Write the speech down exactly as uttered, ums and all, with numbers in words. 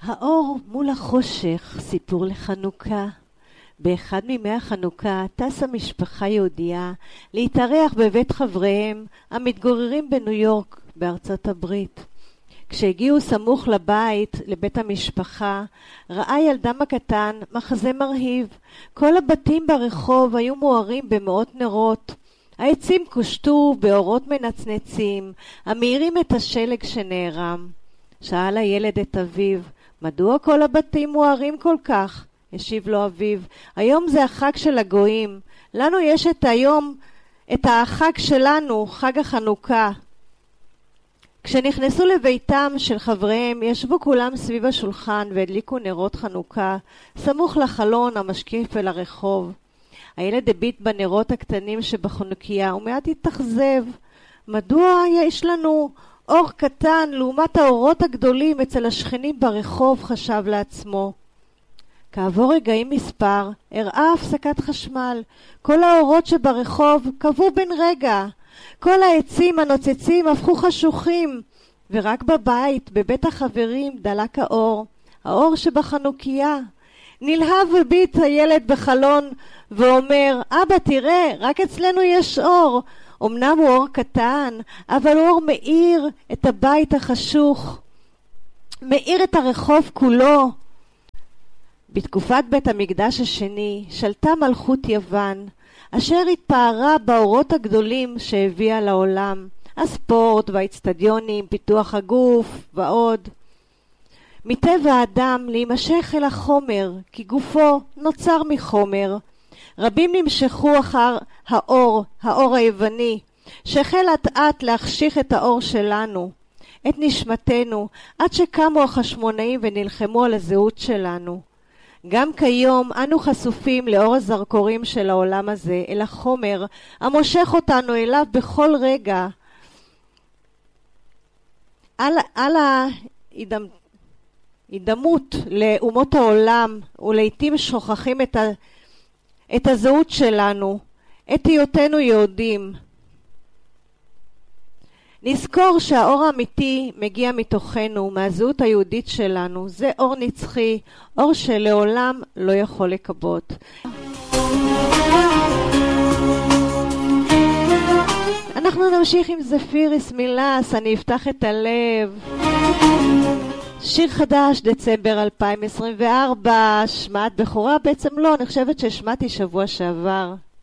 האור מול החושך, סיפור לחנוכה. באחד מימי החנוכה טסה משפחה יהודייה להתארח בבית חבריהם המתגוררים בניו יורק בארצות הברית. כשהגיעו סמוך לבית, לבית המשפחה, ראה ילדם הקטן מחזה מרהיב. כל הבתים ברחוב היו מוארים במאות נרות. העצים קושטו באורות מנצנצים, המאירים את השלג שנערם. שאל הילד את אביו, מדוע כל הבתים מוארים כל כך? השיב לו אביו, היום זה החג של הגויים. לנו יש את היום, את החג שלנו, חג החנוכה. כשנכנסו לביתם של חבריהם, ישבו כולם סביב השולחן והדליקו נרות חנוכה, סמוך לחלון המשקיף אל הרחוב. הילד הביט בנרות הקטנים שבחנוכיה ומעט התאכזב. מדוע יש לנו אור קטן לעומת האורות הגדולים אצל השכנים ברחוב, חשב לעצמו. כעבור רגעים מספר, הראה הפסקת חשמל. כל האורות שברחוב קבעו בן רגע. כל העצים הנוצצים הפכו חשוכים, ורק בבית, בבית החברים, דלק האור, האור שבחנוכיה. נלהב וביט הילד בחלון ואומר, אבא תראה, רק אצלנו יש אור. אמנם הוא אור קטן, אבל הוא אור מאיר את הבית החשוך, מאיר את הרחוב כולו. בתקופת בית המקדש השני שלטה מלכות יוון, אשר התפארה באורות הגדולים שהביאה לעולם, הספורט והאצטדיונים, פיתוח הגוף ועוד. מטבע האדם להימשך אל החומר, כי גופו נוצר מחומר. רבים נמשכו אחר האור, האור היווני, שהחל אט-אט להחשיך את האור שלנו, את נשמתנו, עד שקמו החשמונאים ונלחמו על הזהות שלנו. גם כיום אנו חשופים לאור הזרקורים של העולם הזה, אל החומר המושך אותנו אליו בכל רגע. על, על ההידמות לאומות העולם, ולעיתים שוכחים את, ה, את הזהות שלנו, את היותנו יהודים. נזכור שהאור האמיתי מגיע מתוכנו, מהזהות היהודית שלנו. זה אור נצחי, אור שלעולם לא יכול לקבות. אנחנו נמשיך עם זפיריס מילס, אני אפתח את הלב. שיר חדש, דצמבר אלפיים עשרים וארבע, שמעת בכורה? בעצם לא, אני חושבת ששמעתי שבוע שעבר.